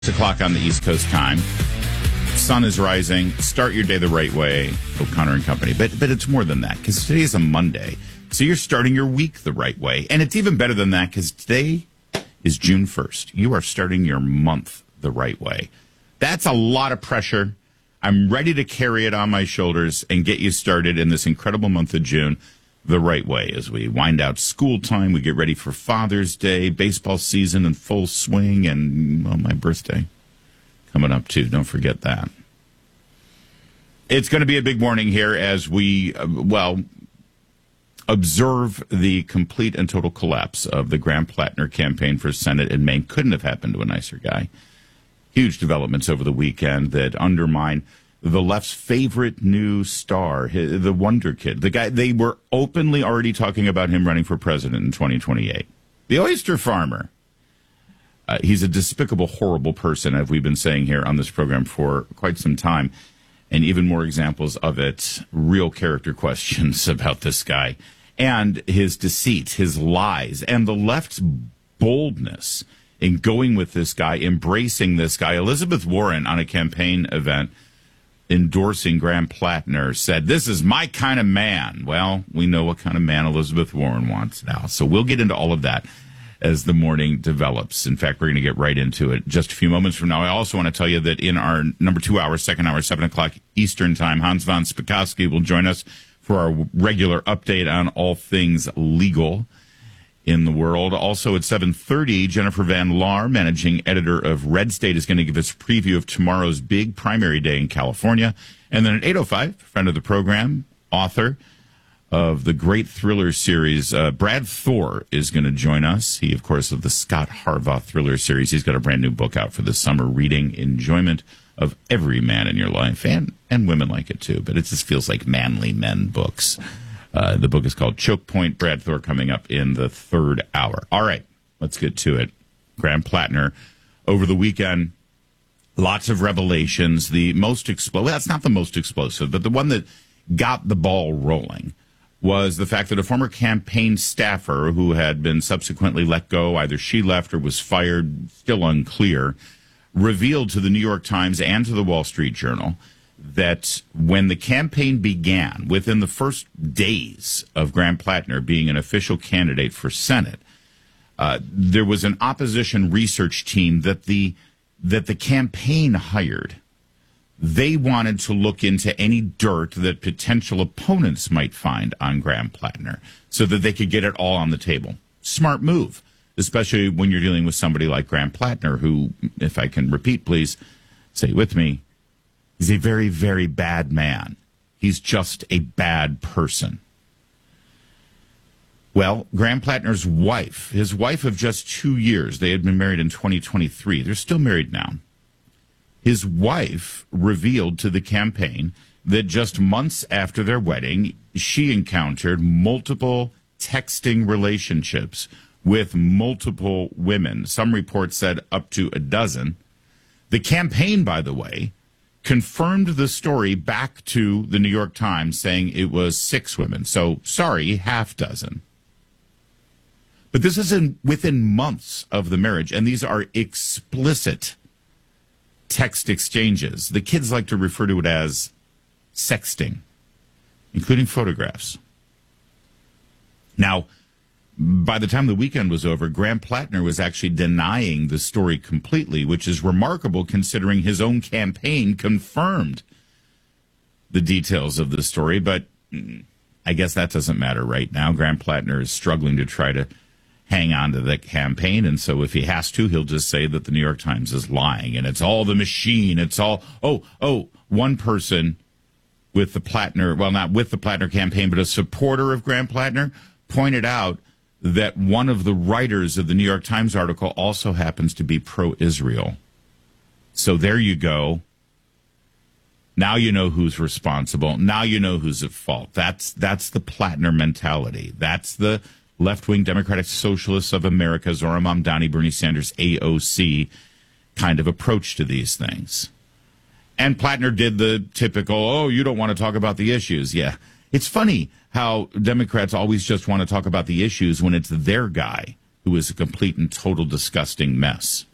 O'clock on the East Coast time. Sun is rising. Start your day the right way, O'Connor and Company. But it's more than that, because today is a Monday. So you're starting your week the right way. And it's even better than that, because today is June 1st. You are starting your month the right way. That's a lot of pressure. I'm ready to carry it on my shoulders and get you started in this incredible month of June the right way as we wind out school time. We get ready for Father's Day, baseball season in full swing, and my birthday coming up too. Don't forget that. It's going to be a big morning here as we, observe the complete and total collapse of the Graham Plattner campaign for Senate in Maine. Couldn't have happened to a nicer guy. Huge developments over the weekend that undermine the left's favorite new star, the Wonder Kid. The guy, they were openly already talking about him running for president in 2028. The oyster farmer. He's a despicable, horrible person, as we've been saying here on this program for quite some time. And even more examples of it, real character questions about this guy. And his deceit, his lies, and the left's boldness in going with this guy, embracing this guy. Elizabeth Warren, on a campaign event, endorsing Graham Plattner, said, "This is my kind of man." Well, we know what kind of man Elizabeth Warren wants now. So we'll get into all of that as the morning develops. In fact, we're going to get right into it just a few moments from now. I also want to tell you that in our number 2 hour, second hour, 7 o'clock Eastern time, Hans von Spakovsky will join us for our regular update on all things legal in the world. Also at 7:30, Jennifer Van Laar, managing editor of Red State, is going to give us a preview of tomorrow's big primary day in California. And then at 8:05, friend of the program, author of the great thriller series, Brad Thor, is going to join us. He, of course, of the Scott Harvaugh thriller series. He's got a brand new book out for the summer, reading enjoyment of every man in your life, and women like it too, but it just feels like manly men books. The book is called Choke Point. Brad Thor coming up in the third hour. All right, let's get to it. Graham Plattner, over the weekend, lots of revelations. The most explosive, that's not the most explosive, but the one that got the ball rolling was the fact that a former campaign staffer who had been subsequently let go, either she left or was fired, still unclear, revealed to the New York Times and to the Wall Street Journal that when the campaign began, within the first days of Graham Plattner being an official candidate for Senate, there was an opposition research team that the campaign hired. They wanted to look into any dirt that potential opponents might find on Graham Plattner so that they could get it all on the table. Smart move, especially when you're dealing with somebody like Graham Plattner, who, if I can repeat, please say it with me, he's a very, very bad man. He's just a bad person. Well, Graham Plattner's wife, his wife of just 2 years, they had been married in 2023. They're still married now. His wife revealed to the campaign that just months after their wedding, she encountered multiple texting relationships with multiple women. Some reports said up to a dozen. The campaign, by the way, confirmed the story back to the New York Times, saying it was 6 women. So, sorry, half dozen. But this is within months of the marriage, and these are explicit text exchanges. The kids like to refer to it as sexting, including photographs. Now, by the time the weekend was over, Graham Plattner was actually denying the story completely, which is remarkable considering his own campaign confirmed the details of the story. But I guess that doesn't matter right now. Graham Plattner is struggling to try to hang on to the campaign, and so if he has to, he'll just say that the New York Times is lying, and it's all the machine. It's all, one person with the Plattner, well, not with the Plattner campaign, but a supporter of Graham Plattner, pointed out that one of the writers of the New York Times article also happens to be pro-Israel. So there you go. Now you know who's responsible. Now you know who's at fault. That's the Plattner mentality. That's the left-wing Democratic Socialists of America, Zora Mamdani, Bernie Sanders, AOC kind of approach to these things. And Plattner did the typical, you don't want to talk about the issues. Yeah. It's funny how Democrats always just want to talk about the issues when it's their guy who is a complete and total disgusting mess.